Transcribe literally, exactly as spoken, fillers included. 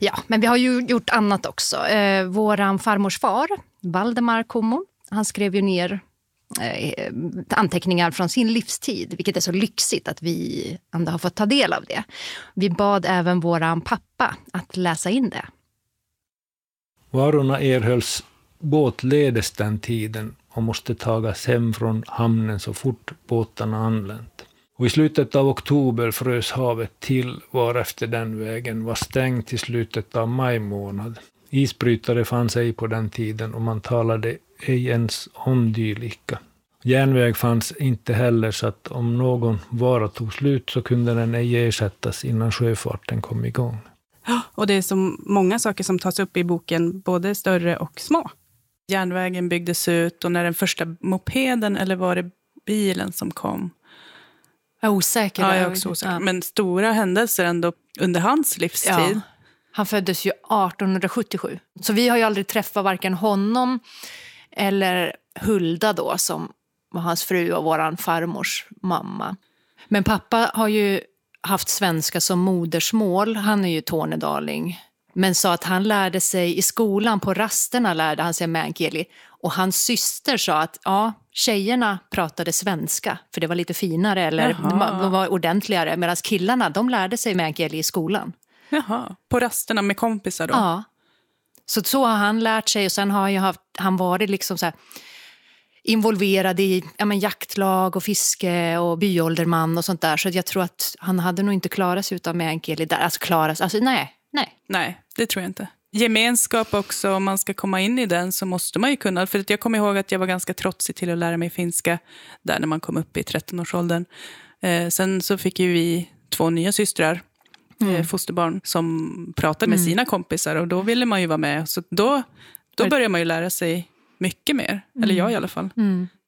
Ja, men vi har ju gjort annat också. Eh, våran farmors far, Valdemar Como, han skrev ju ner eh, anteckningar från sin livstid, vilket är så lyxigt att vi ändå har fått ta del av det. Vi bad även våran pappa att läsa in det. Varorna erhölls båtledes den tiden och måste tagas hem från hamnen så fort båtarna anlänt. Och i slutet av oktober frös havet till, varefter den vägen var stängd till slutet av maj månad. Isbrytare fanns ej på den tiden och man talade ej ens om dylika. Järnväg fanns inte heller, så att om någon vara tog slut så kunde den ej ersättas innan sjöfarten kom igång. Och det är så många saker som tas upp i boken, både större och små. Järnvägen byggdes ut och när den första mopeden, eller var det bilen som kom? Jag är osäker. Ja, jag är också osäker. Ja. Men stora händelser ändå under hans livstid. Ja. Han föddes ju arton sjuttiosju. Så vi har ju aldrig träffat varken honom eller Hulda då, som var hans fru och våran farmors mamma. Men pappa har ju haft svenska som modersmål. Han är ju tornedaling. Men sa att han lärde sig i skolan, på rasterna lärde han sig meänkieli. Och hans syster sa att ja, tjejerna pratade svenska, för det var lite finare eller Jaha. de var ordentligare. Medan killarna, de lärde sig meänkieli i skolan. Jaha, på rasterna med kompisar då? Ja, så så har han lärt sig. Och sen har ju haft, han varit liksom så här involverad i ja, men jaktlag och fiske och byålderman och sånt där. Så jag tror att han hade nog inte klarat sig utan meänkieli där. Alltså klarat sig, alltså nej, nej. Nej, det tror jag inte. Gemenskap också, om man ska komma in i den så måste man ju kunna. För jag kommer ihåg att jag var ganska trotsig till att lära mig finska där när man kom upp i tretton-årsåldern. Eh, sen så fick ju vi två nya systrar, mm. eh, fosterbarn, som pratade med mm. sina kompisar. Och då ville man ju vara med. Så då, då börjar man ju lära sig mycket mer. Mm. Eller jag i alla fall. Mm.